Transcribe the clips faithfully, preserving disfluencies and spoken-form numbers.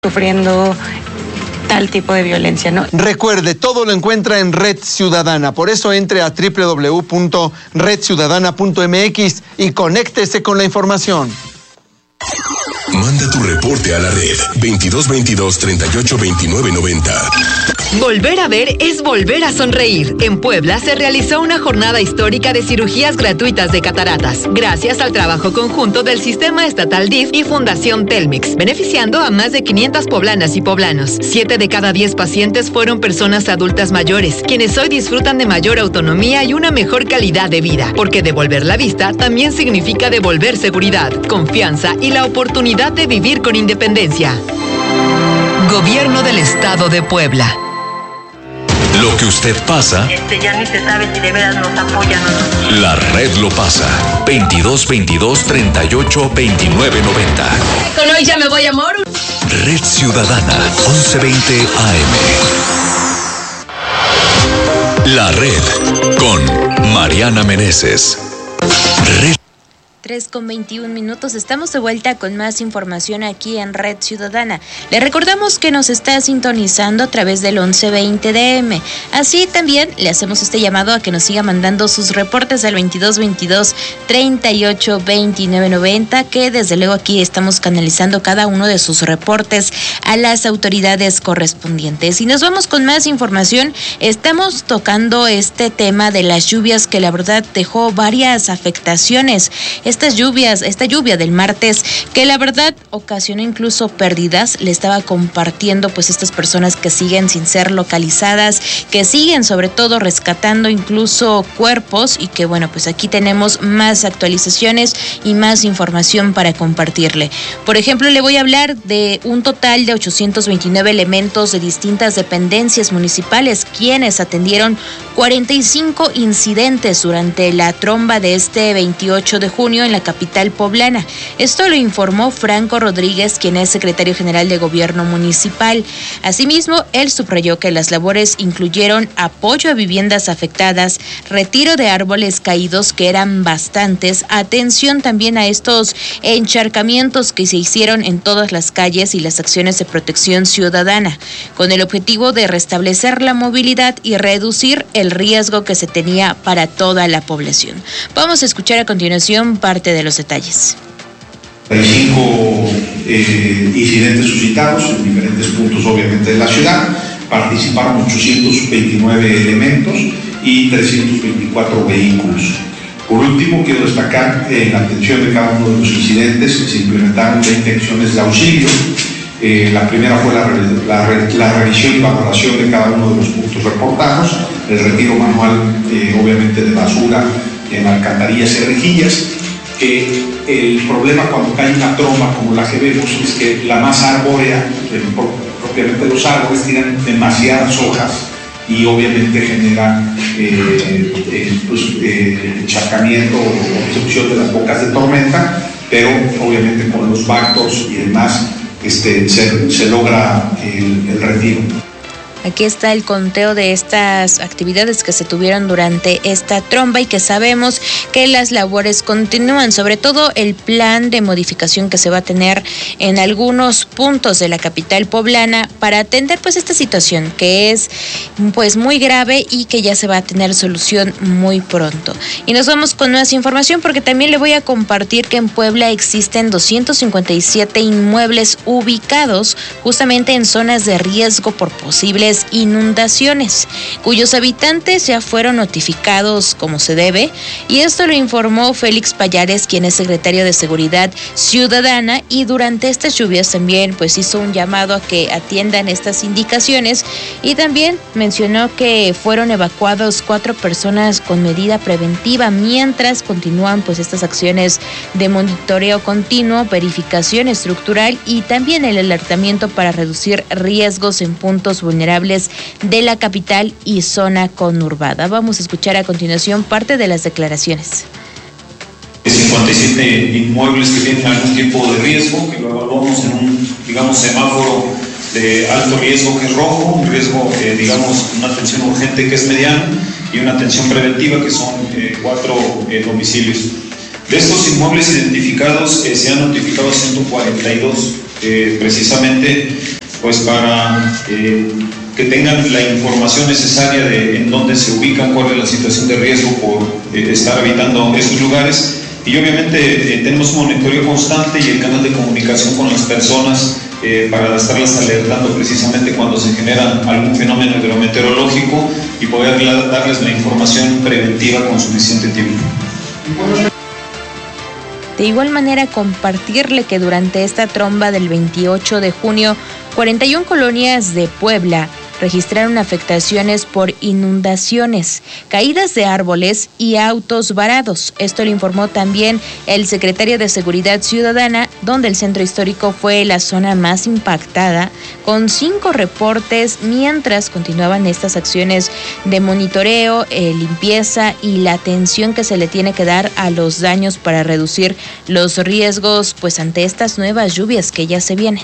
sufriendo tal tipo de violencia, ¿no? Recuerde, todo lo encuentra en Red Ciudadana. Por eso entre a doble u doble u doble u punto red ciudadana punto m x y conéctese con la información. Manda tu reporte a la red veintidós veintidós treinta y ocho veintinueve noventa. Volver a ver es volver a sonreír. En Puebla se realizó una jornada histórica de cirugías gratuitas de cataratas, gracias al trabajo conjunto del Sistema Estatal D I F y Fundación Telmex, beneficiando a más de quinientas poblanas y poblanos. Siete de cada diez pacientes fueron personas adultas mayores, quienes hoy disfrutan de mayor autonomía y una mejor calidad de vida, porque devolver la vista también significa devolver seguridad, confianza y la oportunidad de vivir con independencia. Gobierno del Estado de Puebla. Lo que usted pasa, Este ya ni se sabe si de veras nos apoyan o no. la red lo pasa. veintidós veintidós treinta y ocho veintinueve noventa. Con hoy ya me voy a morir. Red Ciudadana, once veinte A M. La red con Mariana Meneses. Red. tres con veintiún minutos, estamos de vuelta con más información aquí en Red Ciudadana. Le recordamos que nos está sintonizando a través del once veinte D M. Así también le hacemos este llamado a que nos siga mandando sus reportes al veintidós veintidós treinta y ocho veintinueve noventa, que desde luego aquí estamos canalizando cada uno de sus reportes a las autoridades correspondientes. Y nos vamos con más información. Estamos tocando este tema de las lluvias que la verdad dejó varias afectaciones. Estas lluvias, esta lluvia del martes, que la verdad ocasionó incluso pérdidas, le estaba compartiendo pues estas personas que siguen sin ser localizadas, que siguen sobre todo rescatando incluso cuerpos, y que bueno, pues aquí tenemos más actualizaciones y más información para compartirle. Por ejemplo, le voy a hablar de un total de ochocientos veintinueve elementos de distintas dependencias municipales, quienes atendieron cuarenta y cinco incidentes durante la tromba de este veintiocho de junio en la capital poblana. Esto lo informó Franco Rodríguez, quien es secretario general de Gobierno Municipal. Asimismo, él subrayó que las labores incluyeron apoyo a viviendas afectadas, retiro de árboles caídos, que eran bastantes, atención también a estos encharcamientos que se hicieron en todas las calles y las acciones de protección ciudadana, con el objetivo de restablecer la movilidad y reducir el riesgo que se tenía para toda la población. Vamos a escuchar a continuación parte de los detalles. Hay cinco eh, incidentes suscitados en diferentes puntos, obviamente, de la ciudad. Participaron ochocientos veintinueve elementos y trescientos veinticuatro vehículos. Por último, quiero destacar eh, la atención de cada uno de los incidentes. Se implementaron veinte acciones de auxilio. Eh, la primera fue la, la, la revisión y valoración de cada uno de los puntos reportados, el retiro manual, eh, obviamente, de basura en alcantarillas y rejillas, que el problema cuando cae una tromba como la que vemos es que la masa arbórea, eh, propiamente los árboles, tienen demasiadas hojas y obviamente genera eh, eh, pues, eh, encharcamiento o obstrucción de las bocas de tormenta, pero obviamente con los bactos y demás este, se, se logra el, el retiro. Aquí está el conteo de estas actividades que se tuvieron durante esta tromba y que sabemos que las labores continúan, sobre todo el plan de modificación que se va a tener en algunos puntos de la capital poblana para atender pues esta situación que es pues muy grave y que ya se va a tener solución muy pronto. Y nos vamos con más información porque también le voy a compartir que en Puebla existen doscientos cincuenta y siete inmuebles ubicados justamente en zonas de riesgo por posibles inundaciones, cuyos habitantes ya fueron notificados como se debe, y esto lo informó Félix Payares, quien es secretario de Seguridad Ciudadana, y durante estas lluvias también pues hizo un llamado a que atiendan estas indicaciones, y también mencionó que fueron evacuados cuatro personas con medida preventiva, mientras continúan pues estas acciones de monitoreo continuo, verificación estructural y también el alertamiento para reducir riesgos en puntos vulnerables de la capital y zona conurbada. Vamos a escuchar a continuación parte de las declaraciones. cincuenta y siete inmuebles que tienen algún tipo de riesgo, que lo evaluamos en un, digamos, semáforo de alto riesgo que es rojo, un riesgo, eh, digamos, una atención urgente que es mediano y una atención preventiva que son eh, cuatro eh, domicilios. De estos inmuebles identificados, eh, se han notificado ciento cuarenta y dos eh, precisamente pues para eh, que tengan la información necesaria de en dónde se ubican, cuál es la situación de riesgo por eh, estar habitando esos lugares. Y obviamente eh, tenemos un monitoreo constante y el canal de comunicación con las personas eh, para estarlas alertando precisamente cuando se genera algún fenómeno hidrometeorológico y poder darles la información preventiva con suficiente tiempo. De igual manera, compartirle que durante esta tromba del veintiocho de junio, cuarenta y una colonias de Puebla registraron afectaciones por inundaciones, caídas de árboles y autos varados. Esto lo informó también el secretario de Seguridad Ciudadana, donde el centro histórico fue la zona más impactada, con cinco reportes, mientras continuaban estas acciones de monitoreo, eh, limpieza y la atención que se le tiene que dar a los daños para reducir los riesgos, pues ante estas nuevas lluvias que ya se vienen.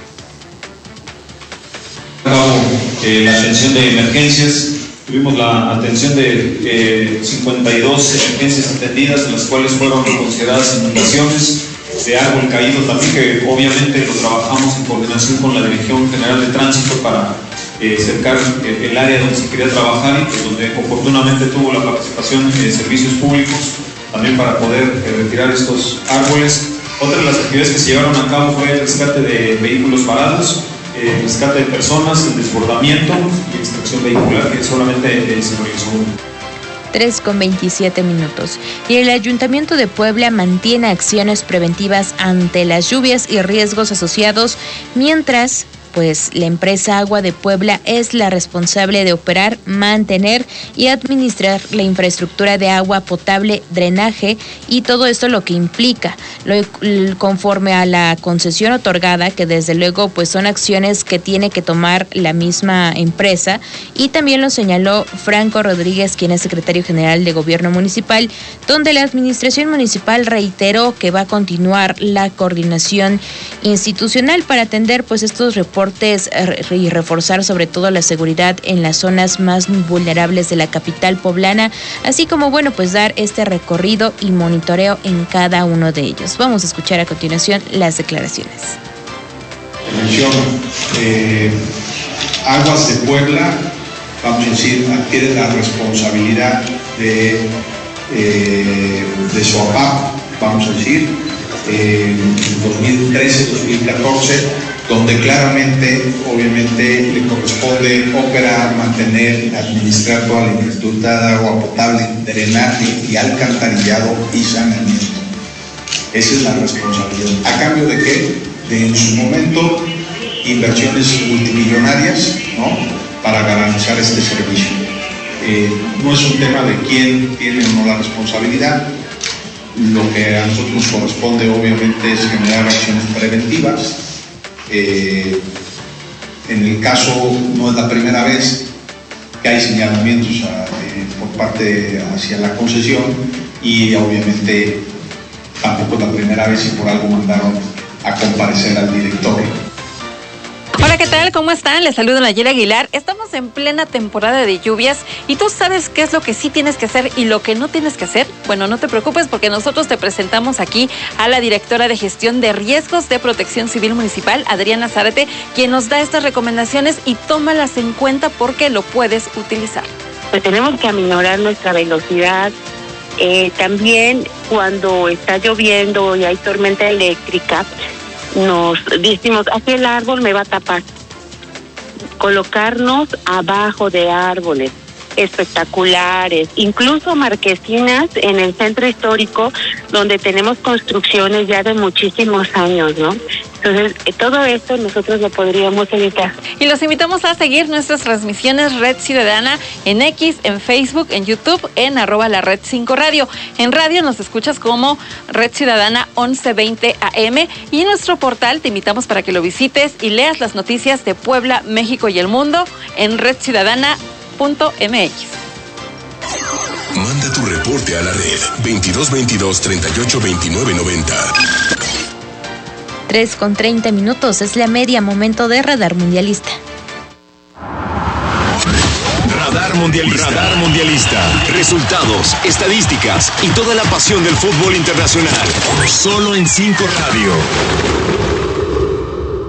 Eh, la atención de emergencias, tuvimos la atención de eh, cincuenta y dos emergencias atendidas, en las cuales fueron consideradas inundaciones de árbol caído también, que obviamente lo trabajamos en coordinación con la Dirección General de Tránsito para eh, cercar eh, el área donde se quería trabajar y pues, donde oportunamente tuvo la participación de servicios públicos también para poder eh, retirar estos árboles. Otra de las actividades que se llevaron a cabo fue el rescate de vehículos varados, Eh, rescate de personas, el desbordamiento y extracción vehicular, que solamente eh, se realizó uno. tres con veintisiete minutos. Y el Ayuntamiento de Puebla mantiene acciones preventivas ante las lluvias y riesgos asociados, mientras pues la empresa Agua de Puebla es la responsable de operar, mantener y administrar la infraestructura de agua potable, drenaje y todo esto lo que implica, lo, conforme a la concesión otorgada, que desde luego pues son acciones que tiene que tomar la misma empresa, y también lo señaló Franco Rodríguez, quien es secretario general de Gobierno Municipal, donde la administración municipal reiteró que va a continuar la coordinación institucional para atender pues estos reportes y reforzar sobre todo la seguridad en las zonas más vulnerables de la capital poblana, así como bueno pues dar este recorrido y monitoreo en cada uno de ellos. Vamos a escuchar a continuación las declaraciones. Mención, eh, Aguas de Puebla, vamos a decir, adquiere la responsabilidad de, eh, de su A P A P, vamos a decir, eh, en dos mil trece dos mil catorce, donde claramente, obviamente, le corresponde operar, mantener, administrar toda la infraestructura de agua potable, drenaje y alcantarillado y saneamiento. Esa es la responsabilidad. ¿A cambio de qué? De en su momento inversiones multimillonarias, ¿no?, para garantizar este servicio. Eh, no es un tema de quién tiene o no la responsabilidad. Lo que a nosotros nos corresponde, obviamente, es generar acciones preventivas. Eh, en el caso, no es la primera vez que hay señalamientos a, eh, por parte hacia la concesión, y obviamente tampoco es la primera vez y por algo mandaron a comparecer al director. Hola, ¿qué tal? ¿Cómo están? Les saludo Nayeli Aguilar. Estamos en plena temporada de lluvias y tú sabes qué es lo que sí tienes que hacer y lo que no tienes que hacer. Bueno, no te preocupes porque nosotros te presentamos aquí a la directora de Gestión de Riesgos de Protección Civil Municipal, Adriana Zárate, quien nos da estas recomendaciones y tómalas en cuenta porque lo puedes utilizar. Pues tenemos que aminorar nuestra velocidad. Eh, también cuando está lloviendo y hay tormenta eléctrica, nos decimos, aquí el árbol me va a tapar. Colocarnos abajo de árboles espectaculares, incluso marquesinas en el centro histórico, donde tenemos construcciones ya de muchísimos años, ¿no? Entonces, todo esto nosotros lo podríamos evitar. Y los invitamos a seguir nuestras transmisiones Red Ciudadana en X, en Facebook, en YouTube, en arroba la Red cinco Radio. En radio nos escuchas como Red Ciudadana once veinte A M, y en nuestro portal te invitamos para que lo visites y leas las noticias de Puebla, México y el mundo en red ciudadana punto m x. Manda tu reporte a la red veintidós veintidós treinta y ocho veintinueve noventa. tres con treinta minutos es la media, momento de Radar Mundialista. Radar Mundialista. Radar Mundialista. Resultados, estadísticas y toda la pasión del fútbol internacional. Solo en cinco Radio.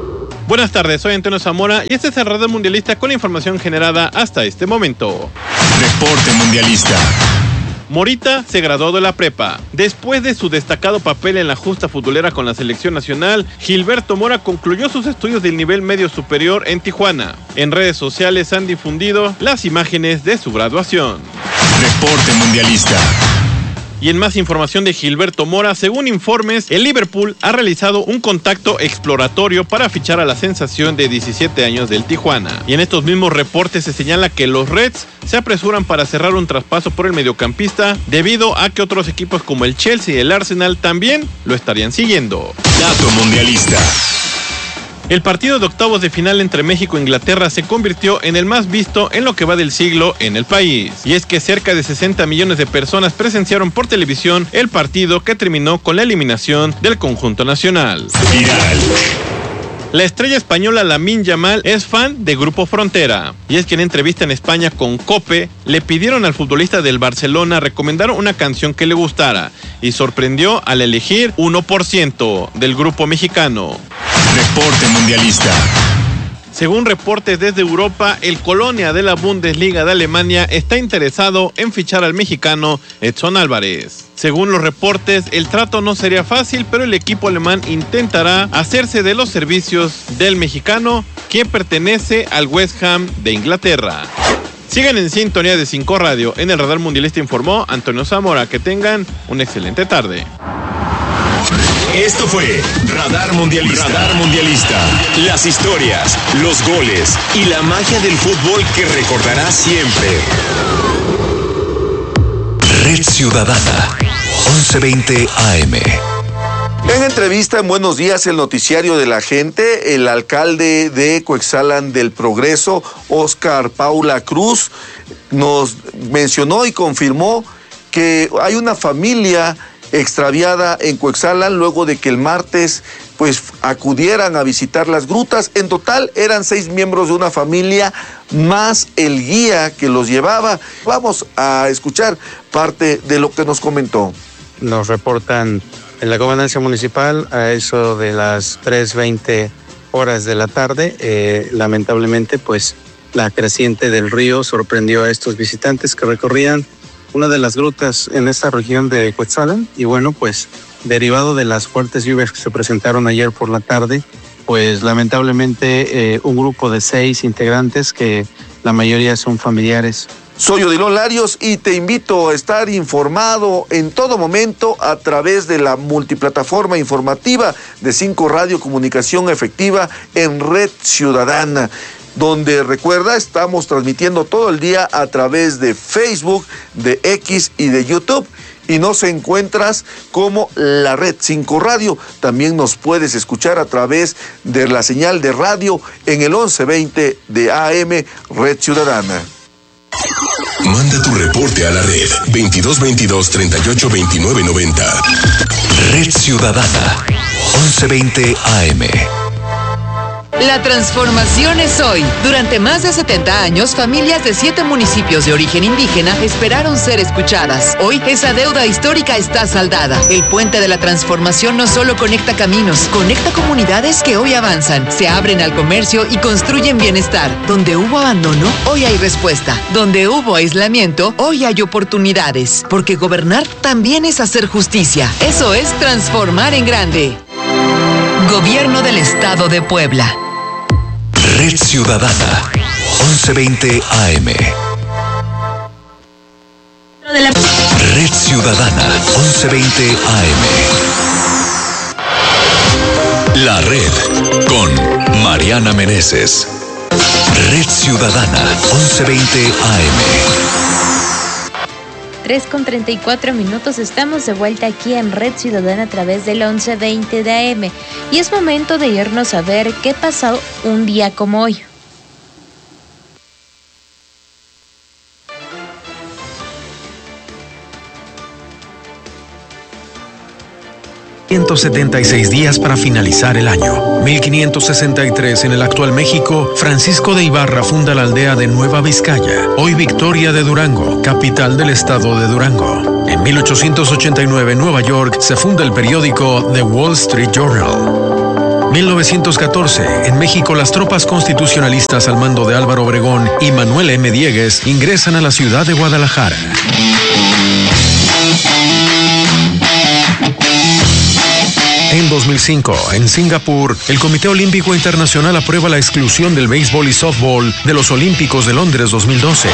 Buenas tardes, soy Antonio Zamora y este es el Radar Mundialista con la información generada hasta este momento. Reporte Mundialista. Morita se graduó de la prepa. Después de su destacado papel en la justa futbolera con la selección nacional, Gilberto Mora concluyó sus estudios del nivel medio superior en Tijuana. En redes sociales han difundido las imágenes de su graduación. Reporte Mundialista. Y en más información de Gilberto Mora, según informes, el Liverpool ha realizado un contacto exploratorio para fichar a la sensación de diecisiete años del Tijuana. Y en estos mismos reportes se señala que los Reds se apresuran para cerrar un traspaso por el mediocampista, debido a que otros equipos como el Chelsea y el Arsenal también lo estarían siguiendo. Dato Mundialista. El partido de octavos de final entre México e Inglaterra se convirtió en el más visto en lo que va del siglo en el país. Y es que cerca de sesenta millones de personas presenciaron por televisión el partido que terminó con la eliminación del conjunto nacional. Viral. La estrella española Lamine Yamal es fan de Grupo Frontera. Y es que en entrevista en España con COPE, le pidieron al futbolista del Barcelona recomendar una canción que le gustara. Y sorprendió al elegir uno por ciento del grupo mexicano. Reporte Mundialista. Según reportes desde Europa, el Colonia de la Bundesliga de Alemania está interesado en fichar al mexicano Edson Álvarez. Según los reportes, el trato no sería fácil, pero el equipo alemán intentará hacerse de los servicios del mexicano, que pertenece al West Ham de Inglaterra. Sigan en sintonía de cinco Radio. En el Radar Mundialista informó Antonio Zamora. Que tengan una excelente tarde. Esto fue Radar Mundialista. Radar Mundialista. Las historias, los goles y la magia del fútbol que recordarás siempre. Red Ciudadana, once veinte A M. En entrevista en Buenos Días, el noticiario de la gente, el alcalde de Coexalan del Progreso, Óscar Paula Cruz, nos mencionó y confirmó que hay una familia extraviada en Coexalan luego de que el martes pues acudieran a visitar las grutas. En total eran seis miembros de una familia más el guía que los llevaba. Vamos a escuchar parte de lo que nos comentó. Nos reportan en la comandancia municipal a eso de las tres veinte horas de la tarde. Eh, lamentablemente pues la creciente del río sorprendió a estos visitantes que recorrían una de las grutas en esta región de Coexalan, y bueno, pues derivado de las fuertes lluvias que se presentaron ayer por la tarde, pues lamentablemente eh, un grupo de seis integrantes, que la mayoría son familiares. Soy Odilon Larios y te invito a estar informado en todo momento a través de la multiplataforma informativa de cinco Radio, comunicación efectiva en Red Ciudadana, donde, recuerda, estamos transmitiendo todo el día a través de Facebook, de X y de YouTube. Y nos encuentras como la Red cinco Radio. También nos puedes escuchar a través de la señal de radio en el once veinte de A M Red Ciudadana. Manda tu reporte a la red veintidós veintidós treinta y ocho veintinueve noventa. Red Ciudadana, once veinte A M. La transformación es hoy. Durante más de setenta años, familias de siete municipios de origen indígena esperaron ser escuchadas. Hoy, esa deuda histórica está saldada. El puente de la transformación no solo conecta caminos, conecta comunidades que hoy avanzan, se abren al comercio y construyen bienestar. Donde hubo abandono, hoy hay respuesta. Donde hubo aislamiento, hoy hay oportunidades. Porque gobernar también es hacer justicia. Eso es transformar en grande. Gobierno del Estado de Puebla. Red Ciudadana, once veinte A M. Red Ciudadana, once veinte A M. La Red con Mariana Meneses. Red Ciudadana, once veinte A M. tres con treinta y cuatro minutos, estamos de vuelta aquí en Red Ciudadana a través del once veinte de A M. Y es momento de irnos a ver qué pasó un día como hoy. ciento setenta y seis días para finalizar el año. mil quinientos sesenta y tres en el actual México, Francisco de Ibarra funda la aldea de Nueva Vizcaya, hoy Victoria de Durango, capital del estado de Durango. En mil ochocientos ochenta y nueve en Nueva York se funda el periódico The Wall Street Journal. mil novecientos catorce, en México las tropas constitucionalistas al mando de Álvaro Obregón y Manuel M. Diegues ingresan a la ciudad de Guadalajara. En dos mil cinco, en Singapur, el Comité Olímpico Internacional aprueba la exclusión del béisbol y softball de los Olímpicos de Londres dos mil doce.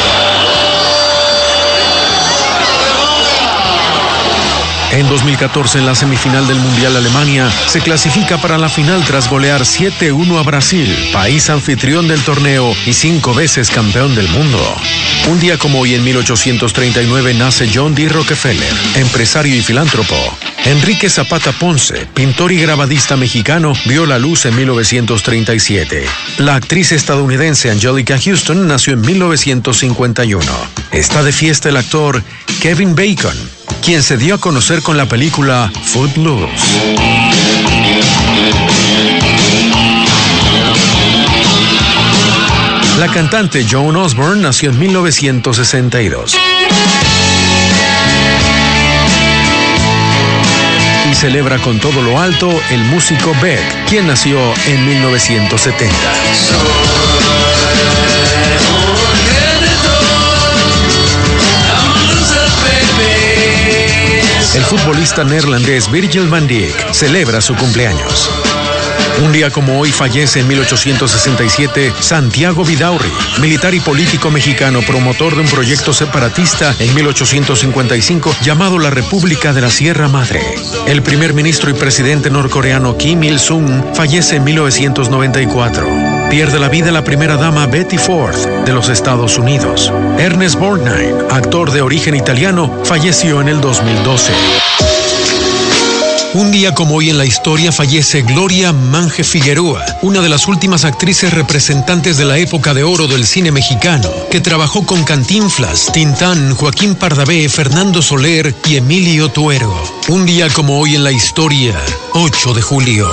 En dos mil catorce, en la semifinal del Mundial, Alemania se clasifica para la final tras golear siete uno a Brasil, país anfitrión del torneo y cinco veces campeón del mundo. Un día como hoy, en mil ochocientos treinta y nueve, nace John D. Rockefeller, empresario y filántropo. Enrique Zapata Ponce, pintor y grabadista mexicano, vio la luz en mil novecientos treinta y siete. La actriz estadounidense Angelica Houston nació en mil novecientos cincuenta y uno. Está de fiesta el actor Kevin Bacon, quien se dio a conocer con la película Footloose. La cantante Joan Osborne nació en mil novecientos sesenta y dos. Y celebra con todo lo alto el músico Beck, quien nació en mil novecientos setenta. El futbolista neerlandés Virgil van Dijk celebra su cumpleaños. Un día como hoy fallece en mil ochocientos sesenta y siete Santiago Vidaurri, militar y político mexicano, promotor de un proyecto separatista en mil ochocientos cincuenta y cinco llamado la República de la Sierra Madre. El primer ministro y presidente norcoreano Kim Il-sung fallece en mil novecientos noventa y cuatro. Pierde la vida la primera dama Betty Ford de los Estados Unidos. Ernest Borgnine, actor de origen italiano, falleció en el dos mil doce. Un día como hoy en la historia fallece Gloria Mange Figueroa, una de las últimas actrices representantes de la época de oro del cine mexicano, que trabajó con Cantinflas, Tintán, Joaquín Pardavé, Fernando Soler y Emilio Tuero. Un día como hoy en la historia, ocho de julio.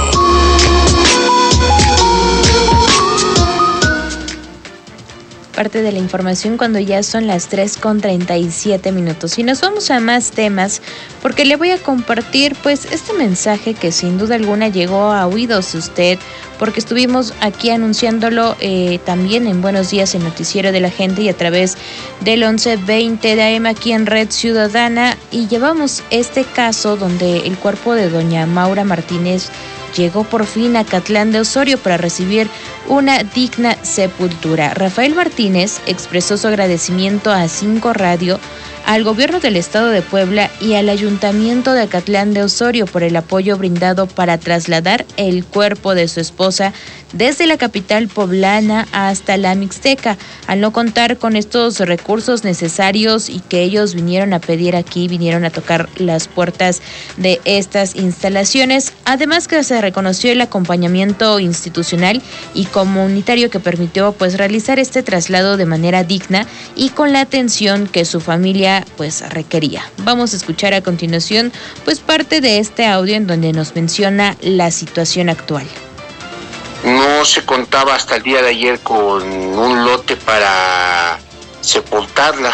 Parte de la información cuando ya son las tres con treinta y siete minutos. Y nos vamos a más temas porque le voy a compartir pues este mensaje que sin duda alguna llegó a oídos de usted, porque estuvimos aquí anunciándolo eh, también en Buenos Días, en Noticiero de la Gente y a través del once veinte de A M aquí en Red Ciudadana, y llevamos este caso donde el cuerpo de doña Maura Martínez llegó por fin a Catlán de Osorio para recibir una digna sepultura. Rafael Martínez expresó su agradecimiento a Cinco Radio, al gobierno del estado de Puebla y al ayuntamiento de Catlán de Osorio por el apoyo brindado para trasladar el cuerpo de su esposa desde la capital poblana hasta la Mixteca. Al no contar con estos recursos necesarios y que ellos vinieron a pedir aquí, vinieron a tocar las puertas de estas instalaciones, además que se reconoció el acompañamiento institucional y comunitario que permitió pues realizar este traslado de manera digna y con la atención que su familia pues requería. Vamos a escuchar a continuación pues parte de este audio en donde nos menciona la situación actual. No se contaba hasta el día de ayer con un lote para sepultarla.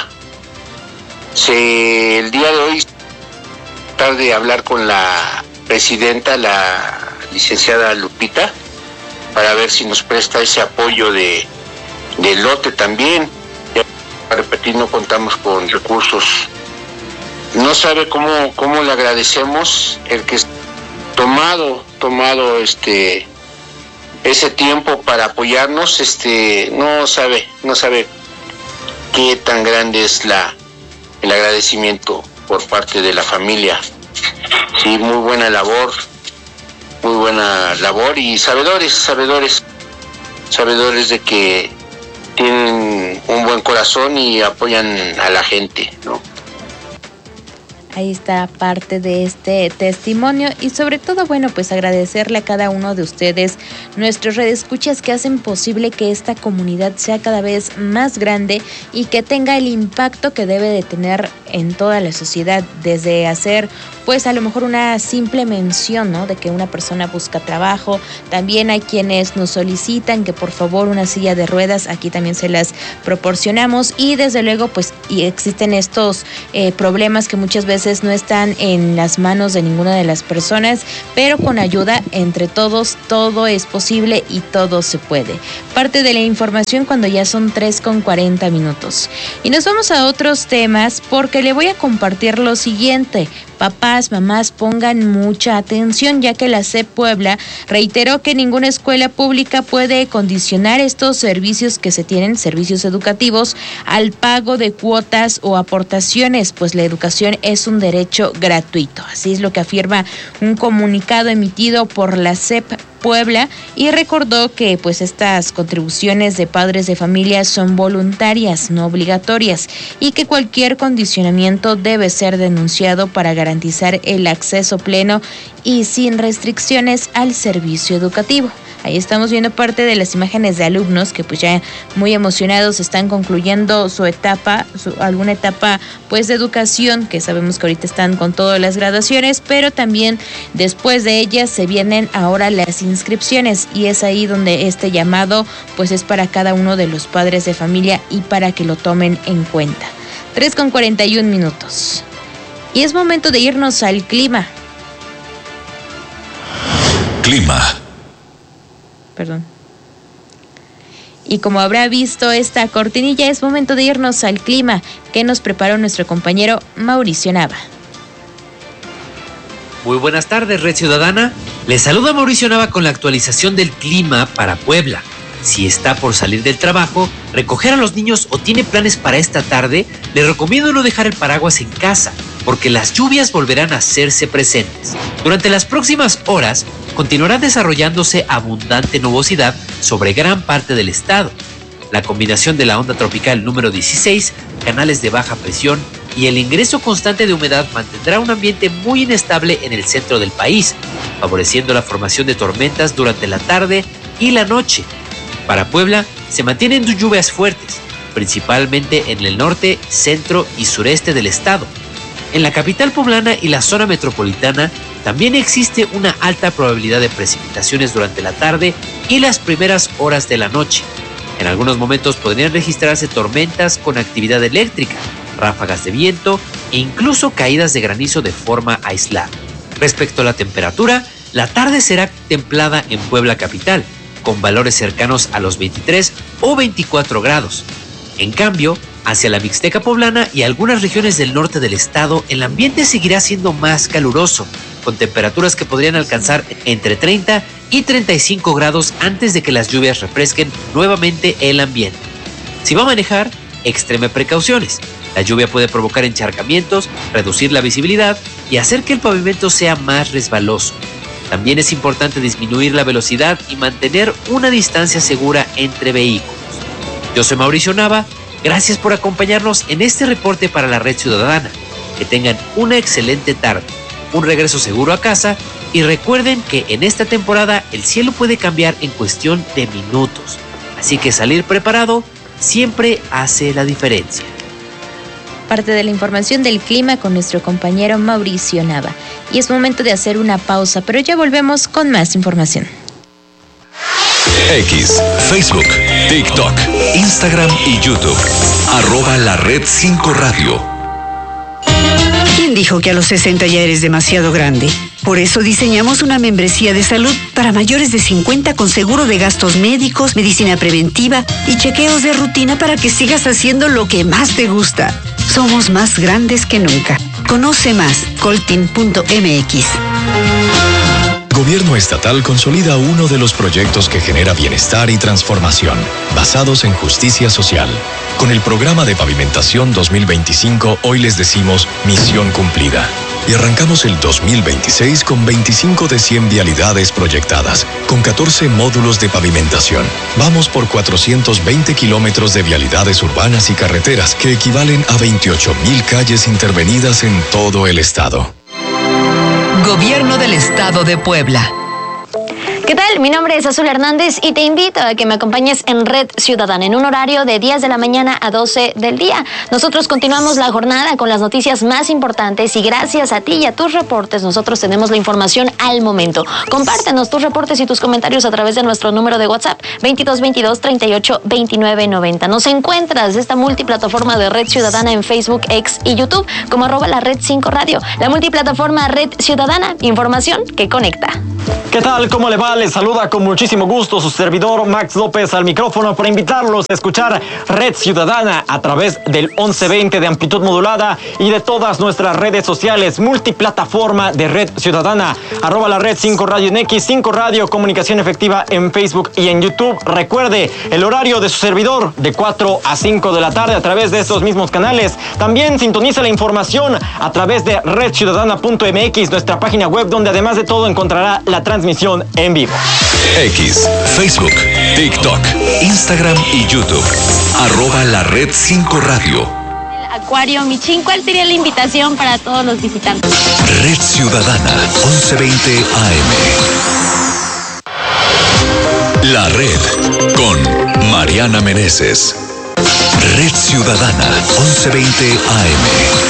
Se, el día de hoy, tratar de hablar con la presidenta, la licenciada Lupita, para ver si nos presta ese apoyo de, de lote también. Ya, para repetir, no contamos con recursos. No sabe cómo, cómo le agradecemos el que tomado, tomado este ese tiempo para apoyarnos. Este no sabe, no sabe qué tan grande es la el agradecimiento por parte de la familia. Sí, muy buena labor, muy buena labor y sabedores, sabedores, sabedores de que tienen un buen corazón y apoyan a la gente, ¿no? Ahí está parte de este testimonio y sobre todo, bueno, pues agradecerle a cada uno de ustedes, nuestros redescuchas, que hacen posible que esta comunidad sea cada vez más grande y que tenga el impacto que debe de tener en toda la sociedad, desde hacer pues a lo mejor una simple mención, ¿no?, de que una persona busca trabajo. También hay quienes nos solicitan que por favor una silla de ruedas, aquí también se las proporcionamos, y desde luego pues y existen estos eh, problemas que muchas veces veces no están en las manos de ninguna de las personas, pero con ayuda entre todos todo es posible y todo se puede. Parte de la información cuando ya son tres con cuarenta minutos. Y nos vamos a otros temas porque le voy a compartir lo siguiente. Papás, mamás, pongan mucha atención, ya que la S E P Puebla reiteró que ninguna escuela pública puede condicionar estos servicios que se tienen, servicios educativos, al pago de cuotas o aportaciones, pues la educación es un derecho gratuito. Así es lo que afirma un comunicado emitido por la S E P Puebla, y recordó que pues estas contribuciones de padres de familia son voluntarias, no obligatorias, y que cualquier condicionamiento debe ser denunciado para garantizar el acceso pleno y sin restricciones al servicio educativo. Ahí estamos viendo parte de las imágenes de alumnos que pues ya muy emocionados están concluyendo su etapa, su, alguna etapa pues de educación, que sabemos que ahorita están con todas las graduaciones, pero también después de ellas se vienen ahora las inscripciones, y es ahí donde este llamado pues es para cada uno de los padres de familia y para que lo tomen en cuenta. tres con cuarenta y un minutos. Y es momento de irnos al clima. Clima. Perdón. Y como habrá visto esta cortinilla, es momento de irnos al clima que nos preparó nuestro compañero Mauricio Nava. Muy buenas tardes, Red Ciudadana. Les saluda Mauricio Nava con la actualización del clima para Puebla. Si está por salir del trabajo, recoger a los niños o tiene planes para esta tarde, le recomiendo no dejar el paraguas en casa, porque las lluvias volverán a hacerse presentes. Durante las próximas horas, continuará desarrollándose abundante nubosidad sobre gran parte del estado. La combinación de la onda tropical número dieciséis, canales de baja presión y el ingreso constante de humedad mantendrá un ambiente muy inestable en el centro del país, favoreciendo la formación de tormentas durante la tarde y la noche. Para Puebla se mantienen lluvias fuertes, principalmente en el norte, centro y sureste del estado. En la capital poblana y la zona metropolitana también existe una alta probabilidad de precipitaciones durante la tarde y las primeras horas de la noche. En algunos momentos podrían registrarse tormentas con actividad eléctrica, ráfagas de viento e incluso caídas de granizo de forma aislada. Respecto a la temperatura, la tarde será templada en Puebla capital, con valores cercanos a los veintitrés o veinticuatro grados. En cambio, hacia la Mixteca poblana y algunas regiones del norte del estado, el ambiente seguirá siendo más caluroso, con temperaturas que podrían alcanzar entre treinta y treinta y cinco grados antes de que las lluvias refresquen nuevamente el ambiente. Si va a manejar, extreme precauciones. La lluvia puede provocar encharcamientos, reducir la visibilidad y hacer que el pavimento sea más resbaloso. También es importante disminuir la velocidad y mantener una distancia segura entre vehículos. Yo soy Mauricio Nava, gracias por acompañarnos en este reporte para la Red Ciudadana. Que tengan una excelente tarde, un regreso seguro a casa, y recuerden que en esta temporada el cielo puede cambiar en cuestión de minutos. Así que salir preparado siempre hace la diferencia. Parte de la información del clima con nuestro compañero Mauricio Nava. Y es momento de hacer una pausa, pero ya volvemos con más información. X, Facebook, TikTok, Instagram y YouTube. Arroba la Red cinco Radio. ¿Quién dijo que a los sesenta ya eres demasiado grande? Por eso diseñamos una membresía de salud para mayores de cincuenta con seguro de gastos médicos, medicina preventiva y chequeos de rutina para que sigas haciendo lo que más te gusta. Somos más grandes que nunca. Conoce más, coltin punto m x. Gobierno estatal consolida uno de los proyectos que genera bienestar y transformación, basados en justicia social. Con el programa de pavimentación dos mil veinticinco, hoy les decimos misión cumplida. Y arrancamos el dos mil veintiséis con veinticinco de cien vialidades proyectadas, con catorce módulos de pavimentación. Vamos por cuatrocientos veinte kilómetros de vialidades urbanas y carreteras, que equivalen a veintiocho mil calles intervenidas en todo el estado. Gobierno del Estado de Puebla. ¿Qué tal? Mi nombre es Azul Hernández y te invito a que me acompañes en Red Ciudadana en un horario de diez de la mañana a doce del día. Nosotros continuamos la jornada con las noticias más importantes y gracias a ti y a tus reportes nosotros tenemos la información al momento. Compártenos tus reportes y tus comentarios a través de nuestro número de WhatsApp veintidós veintidós treinta y ocho veintinueve noventa. Nos encuentras esta multiplataforma de Red Ciudadana en Facebook, X y YouTube como arroba la Red cinco Radio. La multiplataforma Red Ciudadana, información que conecta. ¿Qué tal? ¿Cómo le va? Les saluda con muchísimo gusto su servidor Max López al micrófono para invitarlos a escuchar Red Ciudadana a través del once veinte de amplitud modulada y de todas nuestras redes sociales, multiplataforma de Red Ciudadana, arroba la Red cinco Radio en X, cinco Radio, comunicación efectiva en Facebook y en YouTube. Recuerde, el horario de su servidor de cuatro a cinco de la tarde a través de estos mismos canales. También sintoniza la información a través de red ciudadana punto m x, nuestra página web donde además de todo encontrará la transmisión en vivo. X, Facebook, TikTok, Instagram y YouTube. Arroba la Red cinco Radio. Acuario Michín, ¿cuál sería la invitación para todos los visitantes? Red Ciudadana, once veinte A M. La Red con Mariana Meneses. Red Ciudadana, once veinte A M.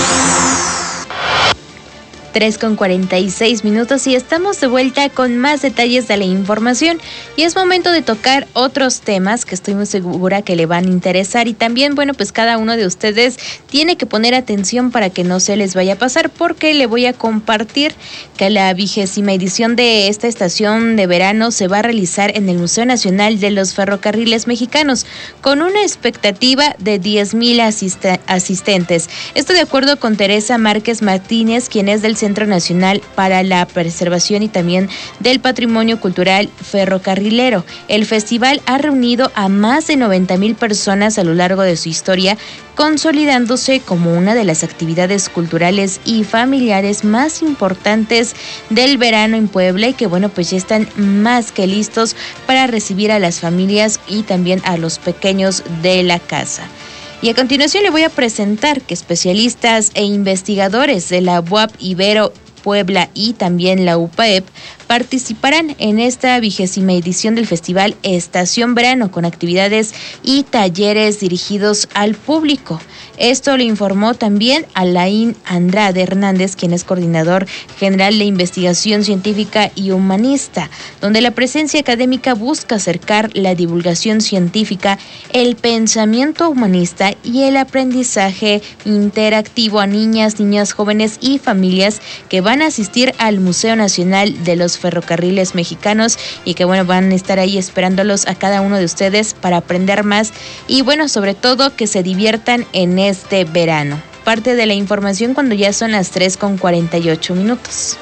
tres con cuarenta y seis minutos y estamos de vuelta con más detalles de la información y es momento de tocar otros temas que estoy muy segura que le van a interesar y también, bueno, pues cada uno de ustedes tiene que poner atención para que no se les vaya a pasar porque le voy a compartir que la vigésima edición de esta estación de verano se va a realizar en el Museo Nacional de los Ferrocarriles Mexicanos con una expectativa de diez mil asist- asistentes. Esto de acuerdo con Teresa Márquez Martínez, quien es del Centro Nacional para la Preservación y también del Patrimonio Cultural Ferrocarrilero. El festival ha reunido a más de noventa mil personas a lo largo de su historia, consolidándose como una de las actividades culturales y familiares más importantes del verano en Puebla y que, bueno, pues ya están más que listos para recibir a las familias y también a los pequeños de la casa. Y a continuación le voy a presentar que especialistas e investigadores de la U A P Ibero Puebla y también la U P A E P participarán en esta vigésima edición del Festival Estación Verano con actividades y talleres dirigidos al público. Esto lo informó también Alain Andrade Hernández, quien es coordinador general de investigación científica y humanista, donde la presencia académica busca acercar la divulgación científica, el pensamiento humanista y el aprendizaje interactivo a niñas, niñas, jóvenes y familias que van a asistir al Museo Nacional de los Ferrocarriles Mexicanos y que, bueno, van a estar ahí esperándolos a cada uno de ustedes para aprender más y, bueno, sobre todo que se diviertan en este verano. Parte de la información cuando ya son las tres con cuarenta y ocho minutos.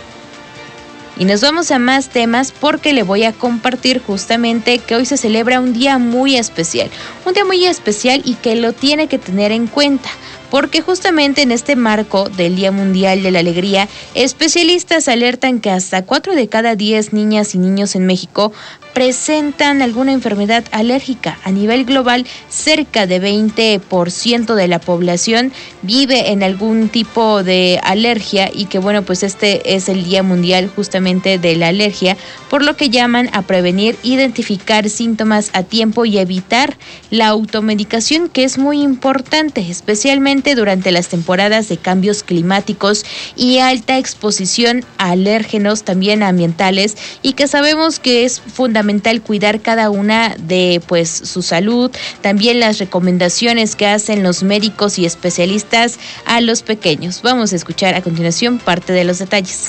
Y nos vamos a más temas porque le voy a compartir justamente que hoy se celebra un día muy especial, un día muy especial y que lo tiene que tener en cuenta. Porque justamente en este marco del Día Mundial de la Alegría, especialistas alertan que hasta cuatro de cada diez niñas y niños en México presentan alguna enfermedad alérgica. A nivel global, cerca de veinte por ciento de la población vive en algún tipo de alergia y que, bueno, pues este es el Día Mundial justamente de la Alergia, por lo que llaman a prevenir, identificar síntomas a tiempo y evitar la automedicación, que es muy importante, especialmente durante las temporadas de cambios climáticos y alta exposición a alérgenos también ambientales y que sabemos que es fundamental cuidar cada una de pues su salud, también las recomendaciones que hacen los médicos y especialistas a los pequeños. Vamos a escuchar a continuación parte de los detalles.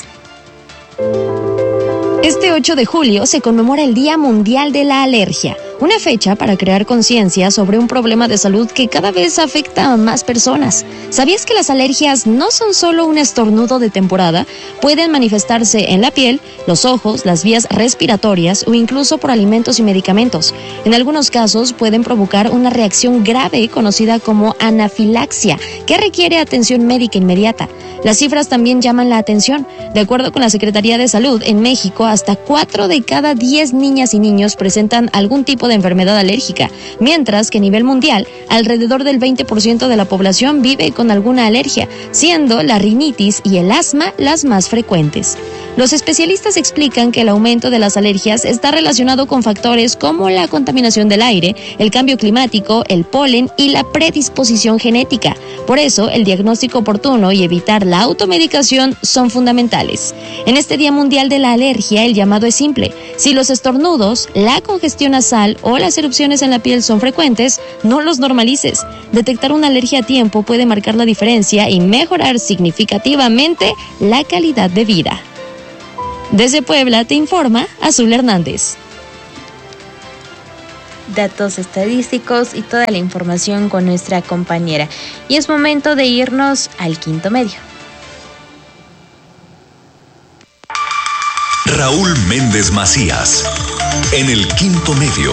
Este ocho de julio se conmemora el Día Mundial de la Alergia, una fecha para crear conciencia sobre un problema de salud que cada vez afecta a más personas. ¿Sabías que las alergias no son solo un estornudo de temporada? Pueden manifestarse en la piel, los ojos, las vías respiratorias o incluso por alimentos y medicamentos. En algunos casos pueden provocar una reacción grave conocida como anafilaxia, que requiere atención médica inmediata. Las cifras también llaman la atención. De acuerdo con la Secretaría de Salud, en México hasta cuatro de cada diez niñas y niños presentan algún tipo de enfermedad alérgica, mientras que a nivel mundial, alrededor del veinte por ciento de la población vive con alguna alergia, siendo la rinitis y el asma las más frecuentes. Los especialistas explican que el aumento de las alergias está relacionado con factores como la contaminación del aire, el cambio climático, el polen y la predisposición genética. Por eso, el diagnóstico oportuno y evitar la automedicación son fundamentales. En este Día Mundial de la Alergia, el llamado es simple. Si los estornudos, la congestión nasal o las erupciones en la piel son frecuentes, no los normalices. Detectar una alergia a tiempo puede marcar la diferencia y mejorar significativamente la calidad de vida. Desde Puebla te informa Azul Hernández. Datos estadísticos y toda la información con nuestra compañera. Y es momento de irnos al quinto medio. Raúl Méndez Macías, en el quinto medio.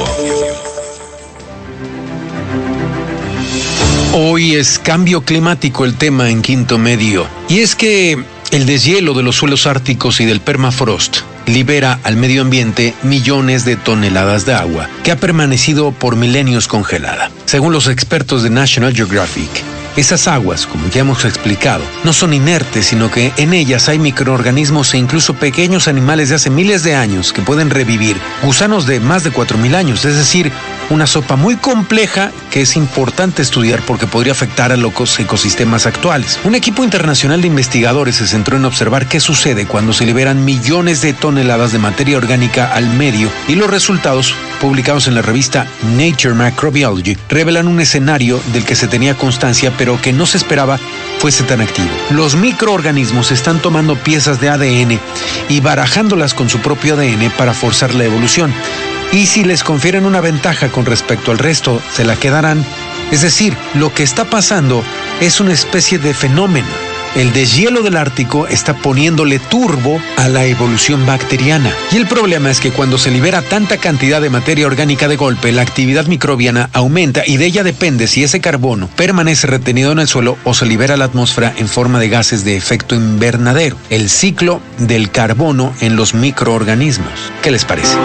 Hoy es cambio climático el tema en quinto medio. Y es que el deshielo de los suelos árticos y del permafrost libera al medio ambiente millones de toneladas de agua que ha permanecido por milenios congelada. Según los expertos de National Geographic, esas aguas, como ya hemos explicado, no son inertes, sino que en ellas hay microorganismos e incluso pequeños animales de hace miles de años que pueden revivir, gusanos de más de cuatro mil años, es decir, una sopa muy compleja que es importante estudiar porque podría afectar a los ecosistemas actuales. Un equipo internacional de investigadores se centró en observar qué sucede cuando se liberan millones de toneladas de materia orgánica al medio, y los resultados, publicados en la revista Nature Microbiology, revelan un escenario del que se tenía constancia pero que no se esperaba fuese tan activo. Los microorganismos están tomando piezas de A D N y barajándolas con su propio A D N para forzar la evolución. Y si les confieren una ventaja con respecto al resto, se la quedarán. Es decir, lo que está pasando es una especie de fenómeno. El deshielo del Ártico está poniéndole turbo a la evolución bacteriana. Y el problema es que cuando se libera tanta cantidad de materia orgánica de golpe, la actividad microbiana aumenta y de ella depende si ese carbono permanece retenido en el suelo o se libera a la atmósfera en forma de gases de efecto invernadero. El ciclo del carbono en los microorganismos. ¿Qué les parece?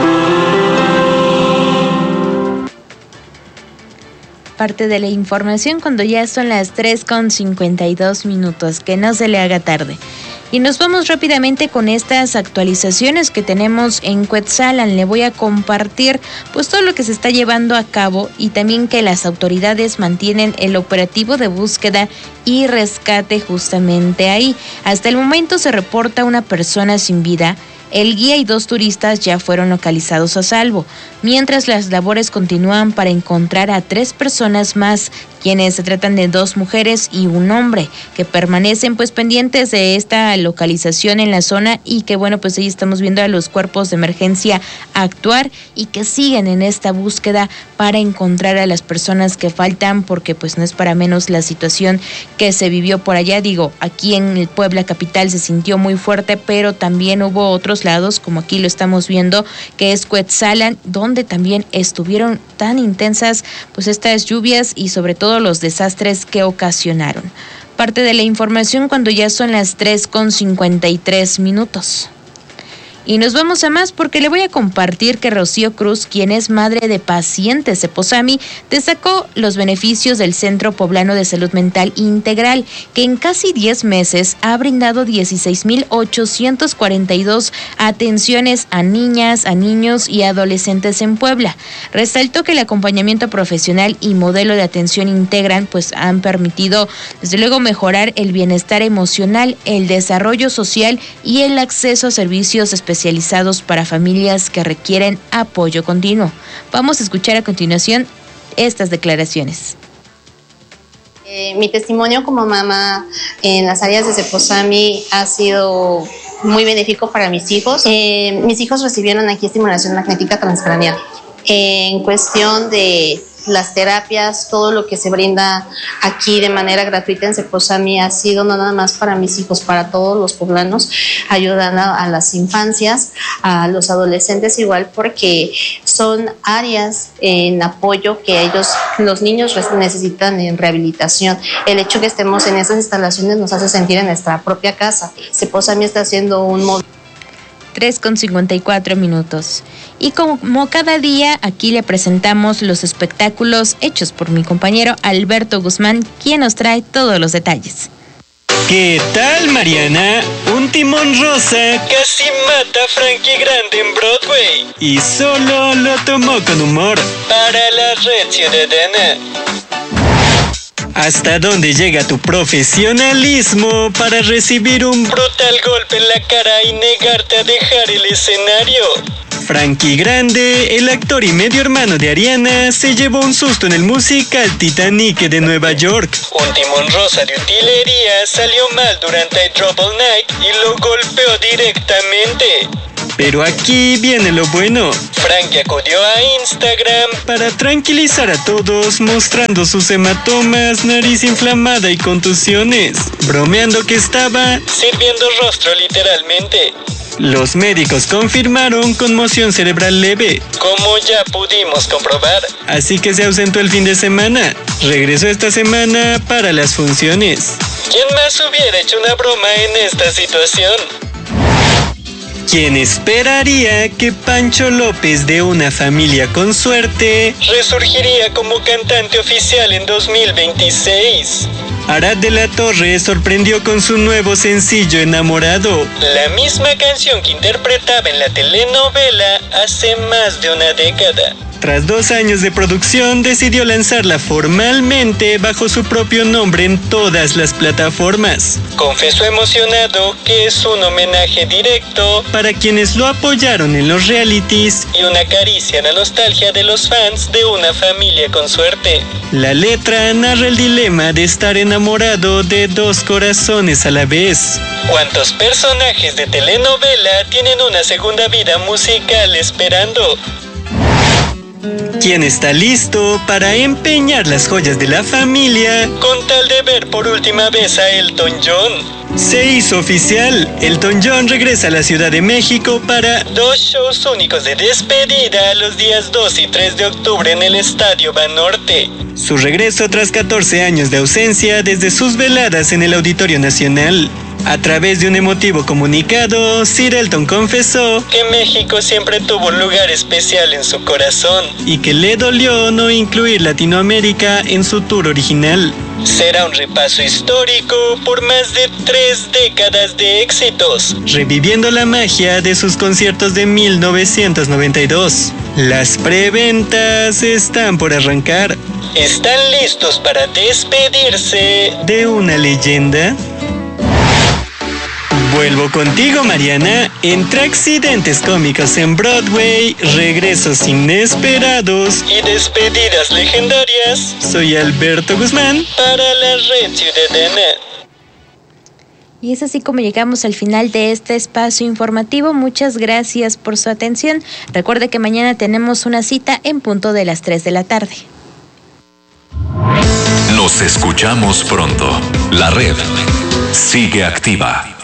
Parte de la información cuando ya son las tres con cincuenta y dos minutos, que no se le haga tarde. Y nos vamos rápidamente con estas actualizaciones que tenemos en Cuetzalan. Le voy a compartir pues todo lo que se está llevando a cabo y también que las autoridades mantienen el operativo de búsqueda y rescate justamente ahí. Hasta el momento se reporta una persona sin vida. El guía y dos turistas ya fueron localizados a salvo, mientras las labores continúan para encontrar a tres personas más, quienes se tratan de dos mujeres y un hombre, que permanecen pues pendientes de esta localización en la zona y que bueno, pues ahí estamos viendo a los cuerpos de emergencia actuar y que siguen en esta búsqueda para encontrar a las personas que faltan, porque pues no es para menos la situación que se vivió por allá. Digo, aquí en el Puebla capital se sintió muy fuerte, pero también hubo otros lados, como aquí lo estamos viendo, que es Cuetzalan, donde también estuvieron tan intensas pues estas lluvias y sobre todo los desastres que ocasionaron. Parte de la información cuando ya son las tres con cincuenta y tres minutos. Y nos vamos a más porque le voy a compartir que Rocío Cruz, quien es madre de pacientes Ceposami, destacó los beneficios del Centro Poblano de Salud Mental Integral, que en casi diez meses ha brindado dieciséis mil ochocientos cuarenta y dos atenciones a niñas, a niños y adolescentes en Puebla. Resaltó que el acompañamiento profesional y modelo de atención integran, pues han permitido, desde luego, mejorar el bienestar emocional, el desarrollo social y el acceso a servicios especializados especializados para familias que requieren apoyo continuo. Vamos a escuchar a continuación estas declaraciones. Eh, mi testimonio como mamá en las áreas de Ceposami ha sido muy benéfico para mis hijos. Eh, mis hijos recibieron aquí estimulación magnética transcraneal. Eh, en cuestión de las terapias, todo lo que se brinda aquí de manera gratuita en Ceposami ha sido no nada más para mis hijos, para todos los poblanos, ayudando a, a las infancias, a los adolescentes igual, porque son áreas en apoyo que ellos, los niños necesitan en rehabilitación. El hecho que estemos en esas instalaciones nos hace sentir en nuestra propia casa. Ceposami está haciendo un modelo. tres con cincuenta y cuatro minutos. Y como cada día, aquí le presentamos los espectáculos hechos por mi compañero Alberto Guzmán, quien nos trae todos los detalles. ¿Qué tal, Mariana? Un timón rosa casi mata a Frankie Grande en Broadway y solo lo tomó con humor. Para la Red Ciudadana. ¿Hasta dónde llega tu profesionalismo para recibir un brutal golpe en la cara y negarte a dejar el escenario? Frankie Grande, el actor y medio hermano de Ariana, se llevó un susto en el musical Titanic de Nueva York. Un timón rosa de utilería salió mal durante el Trouble Night y lo golpeó directamente. Pero aquí viene lo bueno. Frankie acudió a Instagram para tranquilizar a todos, mostrando sus hematomas, nariz inflamada y contusiones, bromeando que estaba sirviendo rostro literalmente. Los médicos confirmaron conmoción cerebral leve, como ya pudimos comprobar. Así que se ausentó el fin de semana. Regresó esta semana para las funciones. ¿Quién más hubiera hecho una broma en esta situación? ¿Quién esperaría que Pancho López, de una familia con suerte, resurgiría como cantante oficial en dos mil veintiséis? Arad de la Torre sorprendió con su nuevo sencillo Enamorado, la misma canción que interpretaba en la telenovela hace más de una década. Tras dos años de producción, decidió lanzarla formalmente bajo su propio nombre en todas las plataformas. Confesó emocionado que es un homenaje directo para quienes lo apoyaron en los realities y una caricia a la nostalgia de los fans de una familia con suerte. La letra narra el dilema de estar enamorado de dos corazones a la vez. ¿Cuántos personajes de telenovela tienen una segunda vida musical esperando? ¿Quién está listo para empeñar las joyas de la familia con tal de ver por última vez a Elton John? Se hizo oficial. Elton John regresa a la Ciudad de México para dos shows únicos de despedida los días dos y tres de octubre en el Estadio Banorte. Su regreso tras catorce años de ausencia desde sus veladas en el Auditorio Nacional. A través de un emotivo comunicado, Sir Elton confesó que México siempre tuvo un lugar especial en su corazón y que le dolió no incluir Latinoamérica en su tour original. Será un repaso histórico por más de tres décadas de éxitos, reviviendo la magia de sus conciertos de mil novecientos noventa y dos. Las preventas están por arrancar. ¿Están listos para despedirse de una leyenda? Vuelvo contigo, Mariana. Entre accidentes cómicos en Broadway, regresos inesperados y despedidas legendarias, soy Alberto Guzmán para la Red Ciudadana. Y es así como llegamos al final de este espacio informativo. Muchas gracias por su atención. Recuerde que mañana tenemos una cita en punto de las tres de la tarde. Nos escuchamos pronto. La red sigue activa.